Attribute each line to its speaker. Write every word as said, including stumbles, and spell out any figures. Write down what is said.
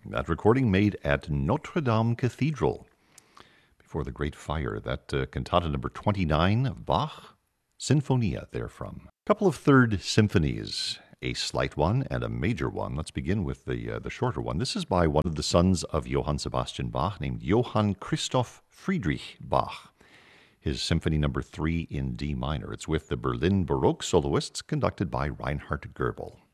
Speaker 1: That recording made at Notre Dame Cathedral before the Great Fire. That uh, cantata number twenty-nine of Bach, Sinfonia therefrom. A couple of third symphonies, a slight one and a major one. Let's begin with the uh, the shorter one. This is by one of the sons of Johann Sebastian Bach, named Johann Christoph Friedrich Bach. His Symphony Number Three in D minor. It's with the Berlin Baroque soloists, conducted by Reinhard Goebel.